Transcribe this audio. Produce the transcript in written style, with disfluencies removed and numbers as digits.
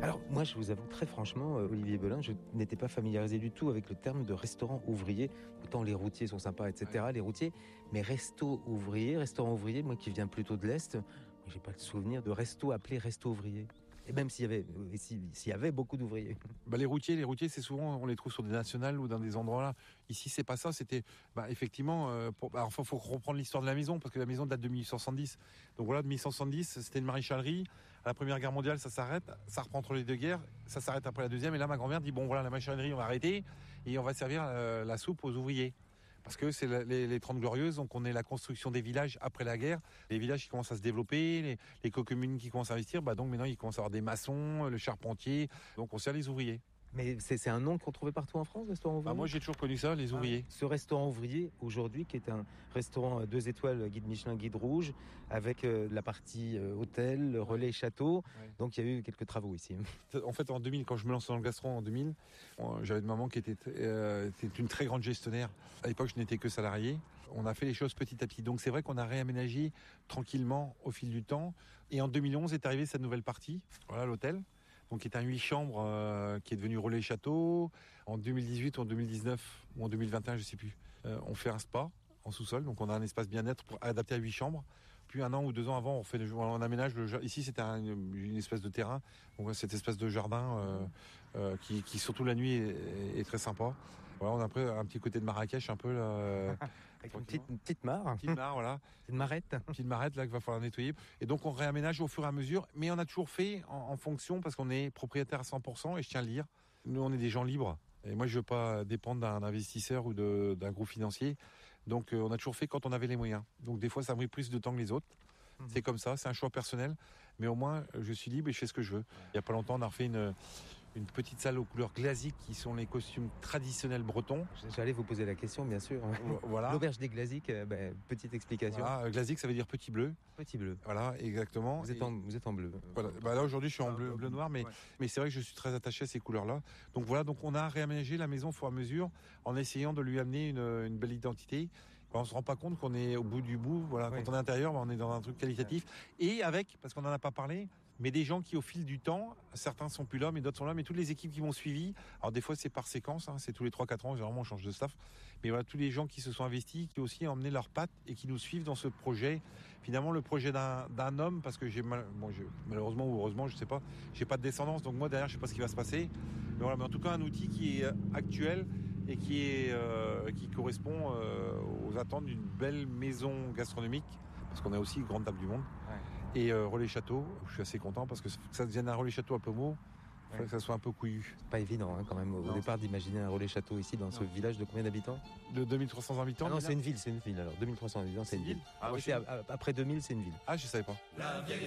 Alors moi, je vous avoue très franchement, Olivier Belin, je n'étais pas familiarisé du tout avec le terme de restaurant ouvrier. Autant les routiers sont sympas, etc., les routiers, mais restaurant ouvrier, moi qui viens plutôt de l'Est, j'ai pas le souvenir de resto appelé resto ouvrier. Et même s'il y avait beaucoup d'ouvriers. Les routiers, c'est souvent, on les trouve sur des nationales ou dans des endroits là. Ici, c'est pas ça. C'était, effectivement, faut reprendre l'histoire de la maison parce que la maison date de 1870. Donc voilà, de 1870, c'était une maréchalerie. À la Première Guerre mondiale, ça s'arrête. Ça reprend entre les deux guerres. Ça s'arrête après la deuxième. Et là, ma grand-mère dit bon voilà, la maréchalerie, on va arrêter et on va servir la soupe aux ouvriers. Parce que c'est les 30 glorieuses, donc on est la construction des villages après la guerre. Les villages qui commencent à se développer, les communes qui commencent à investir, donc maintenant ils commencent à avoir des maçons, le charpentier, donc on sert les ouvriers. Mais c'est un nom qu'on trouvait partout en France, restaurant ouvrier? Moi j'ai toujours connu ça, les ouvriers. Ce restaurant ouvrier, aujourd'hui, qui est un restaurant 2 étoiles, guide Michelin, guide rouge, avec la partie hôtel, relais, château. Ouais. Donc il y a eu quelques travaux ici. En fait, en 2000, quand je me lance dans le gastro en 2000, j'avais une maman qui était une très grande gestionnaire. À l'époque, je n'étais que salarié. On a fait les choses petit à petit. Donc c'est vrai qu'on a réaménagé tranquillement au fil du temps. Et en 2011 est arrivée cette nouvelle partie, voilà l'hôtel. Donc qui est un 8 chambres qui est devenu relais château. En 2018 ou en 2019 ou en 2021, je sais plus. On fait un spa en sous-sol, donc on a un espace bien-être adapté à 8 chambres. Puis 1 an ou 2 ans avant, on aménage ici c'était une espèce de terrain, donc cette espèce de jardin qui surtout la nuit est très sympa. Voilà, on a un petit côté de Marrakech un peu là, avec une petite mare. Une petite mare, voilà. Une marette. Une petite marette là qu'il va falloir nettoyer. Et donc on réaménage au fur et à mesure, mais on a toujours fait en fonction parce qu'on est propriétaire à 100% et je tiens à le dire. Nous on est des gens libres. Et moi, je veux pas dépendre d'un investisseur ou d'un groupe financier. Donc, on a toujours fait quand on avait les moyens. Donc, des fois, ça a pris plus de temps que les autres. C'est comme ça, c'est un choix personnel. Mais au moins, je suis libre et je fais ce que je veux. Il y a pas longtemps, on a refait une petite salle aux couleurs glasiques qui sont les costumes traditionnels bretons. J'allais vous poser la question, bien sûr. Voilà. L'auberge des Glasiques, petite explication. Voilà, glasique, ça veut dire petit bleu. Petit bleu. Voilà, exactement. Vous êtes en bleu. Voilà. Là, aujourd'hui, je suis en bleu noir, mais c'est vrai que je suis très attaché à ces couleurs-là. Donc voilà, donc on a réaménagé la maison au fur et à mesure en essayant de lui amener une belle identité. On se rend pas compte qu'on est au bout du bout. Voilà, quand on est intérieur, on est dans un truc qualitatif. Et parce qu'on en a pas parlé, mais des gens qui au fil du temps, certains sont plus là, mais d'autres sont là, mais toutes les équipes qui m'ont suivi, alors des fois c'est par séquence, c'est tous les 3-4 ans, généralement on change de staff, mais voilà, tous les gens qui se sont investis, qui aussi ont emmené leurs pattes et qui nous suivent dans ce projet, finalement le projet d'un homme, parce que malheureusement ou heureusement, je sais pas, j'ai pas de descendance, donc moi derrière je sais pas ce qui va se passer, mais voilà, mais en tout cas un outil qui est actuel et qui correspond aux attentes d'une belle maison gastronomique, parce qu'on a aussi Grande Table du Monde. Ouais. Et relais château, je suis assez content parce que ça devienne un relais château à Pommeau, il faut que ça soit un peu couillu. C'est pas évident quand même au départ d'imaginer un relais château ici dans ce village de combien d'habitants? De 2300 habitants. Ah non, c'est une ville alors. 2300 habitants, c'est une ville. Ah, après 2000, c'est une ville. Ah, je savais pas.